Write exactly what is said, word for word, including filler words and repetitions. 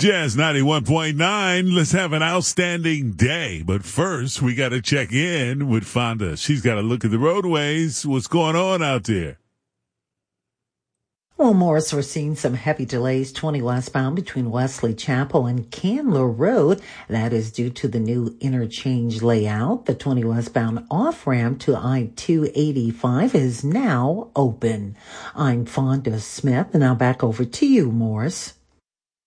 Jazz ninety-one point nine. Let's have an outstanding day. But first, we got to check in with Fonda. She's got to look at the roadways. What's going on out there? Well, Morris, we're seeing some heavy delays twenty westbound between Wesley Chapel and Candler Road. That is due to the new interchange layout. The twenty westbound off-ramp to I two eighty-five is now open. I'm Fonda Smith, and now back over to you, Morris.